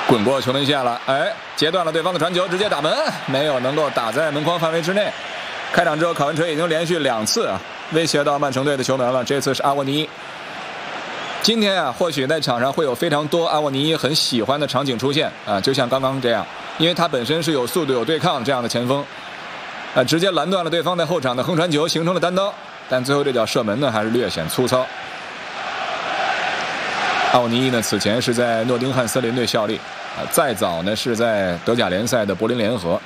滚过球门线了，哎，截断了对方的传球，直接打门，没有能够打在门框范围之内。开场之后，考文垂已经连续2次威胁到曼城队的球门了，这次是阿沃尼。今天啊，或许在场上会有非常多阿沃尼很喜欢的场景出现啊，就像刚刚这样，因为他本身是有速度、有对抗这样的前锋，直接拦断了对方在后场的横传球，形成了单刀。但最后这脚射门呢，还是略显粗糙。阿沃尼呢，此前是在诺丁汉森林队效力，再早呢是在德甲联赛的柏林联合。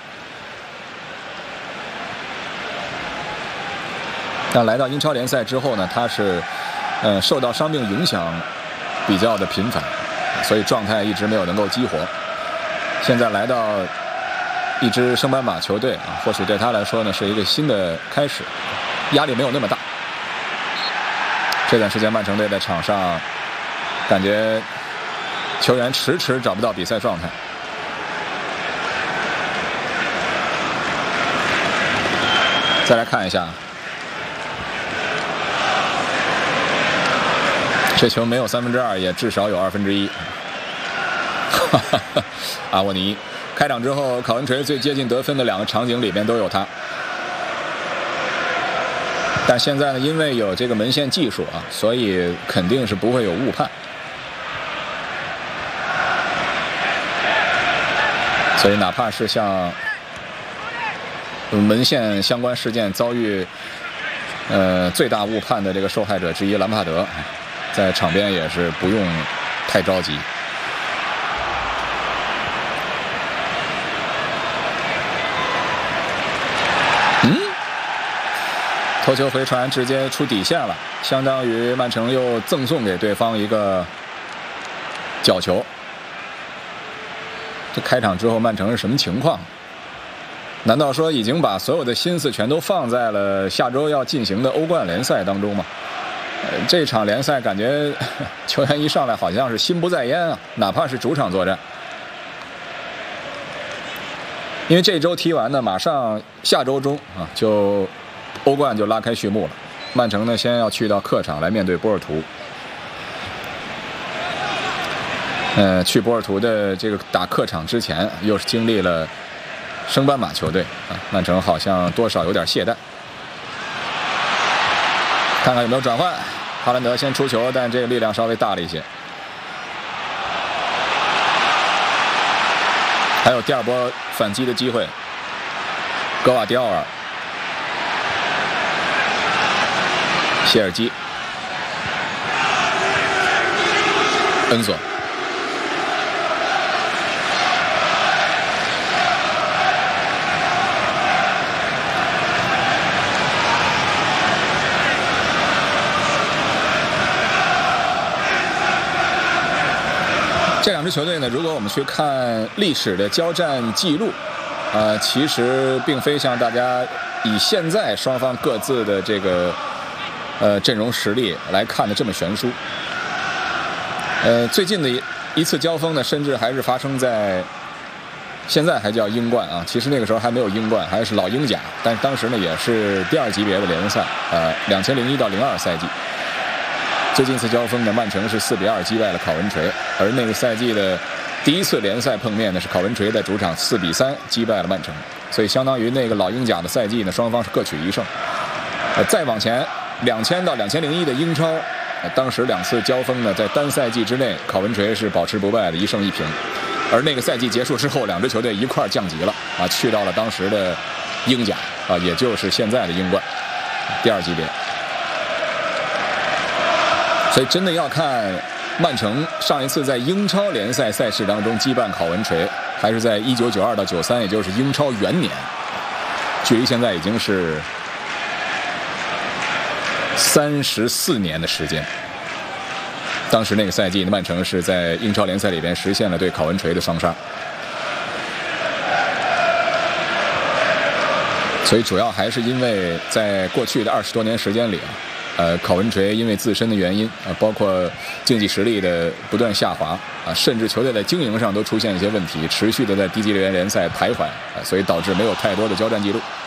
但来到英超联赛之后呢，他是受到伤病影响比较的频繁，所以状态一直没有能够激活。现在来到一支升班马球队啊，或许对他来说呢是一个新的开始，压力没有那么大。这段时间曼城队在场上感觉球员迟迟找不到比赛状态。再来看一下，这球没有2/3，也至少有1/2。阿沃尼开场之后，考文垂最接近得分的2个场景里面都有他。但现在呢，因为有这个门线技术啊，所以肯定是不会有误判。所以哪怕是像门线相关事件遭遇最大误判的这个受害者之一兰帕德，在场边也是不用太着急。头球回传直接出底线了，相当于曼城又赠送给对方一个角球。这开场之后曼城是什么情况？难道说已经把所有的心思全都放在了下周要进行的欧冠联赛当中吗？这场联赛感觉球员一上来好像是心不在焉啊，哪怕是主场作战。因为这周踢完呢，马上下周中啊就欧冠就拉开序幕了。曼城呢先要去到客场来面对波尔图。去波尔图的这个打客场之前，又是经历了升班马球队啊，曼城好像多少有点懈怠。看看有没有转换，哈兰德先出球，但这个力量稍微大了一些。还有第2波反击的机会，格瓦迪奥尔、谢尔基、恩索。这2支球队呢，如果我们去看历史的交战记录，其实并非像大家以现在双方各自的这个阵容实力来看的这么悬殊。最近的一次交锋呢，甚至还是发生在现在还叫英冠啊，其实那个时候还没有英冠，还是老英甲，但是当时呢也是第2级别的联赛，2001到02赛季。最近一次交锋呢，曼城是4-2击败了考文垂，而那个赛季的第一次联赛碰面呢，是考文垂在主场4-3击败了曼城，所以相当于那个老英甲的赛季呢，双方是各取1胜。再往前，2000到2001的英超，当时2次交锋呢，在单赛季之内，考文垂是保持不败的1胜1平，而那个赛季结束之后，2支球队一块降级了啊，去到了当时的英甲啊，也就是现在的英冠第2级别。所以真的要看曼城上一次在英超联赛赛事当中击败考文垂，还是在1992到93，也就是英超元年，距离现在已经是34年的时间。当时那个赛季的曼城是在英超联赛里边实现了对考文垂的双杀，所以主要还是因为在过去的20多年时间里考文垂因为自身的原因包括竞技实力的不断下滑甚至球队在经营上都出现一些问题，持续的在低级联赛徘徊所以导致没有太多的交战记录。